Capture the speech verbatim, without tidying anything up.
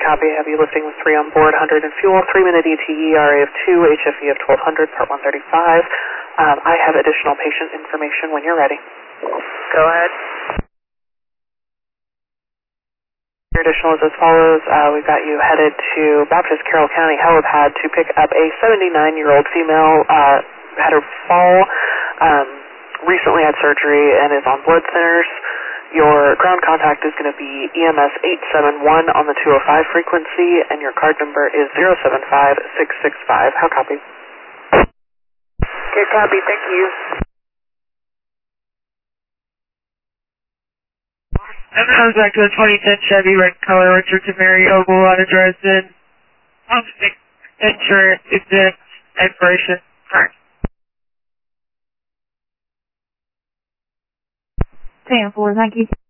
copy. Heavy lifting with three on board, one hundred in fuel, three minute E T E, R A of two, H F E of twelve hundred, part one thirty-five. Um, I have additional patient information when you're ready. Go ahead. Your additional is as follows. Uh, we've got you headed to Baptist Carroll County Helipad to pick up a seventy-nine-year-old female, uh, had her fall, um, recently had surgery and is on blood thinners. Your ground contact is going to be E M S eight seven one on the two oh five frequency, and your card number is zero seven five six six five. How copy? Good copy, thank you. I'm comes back to a twenty ten Chevy red color, Richardson Mary Oval on address in insurance exempt expiration. Correct. ten four, thank you.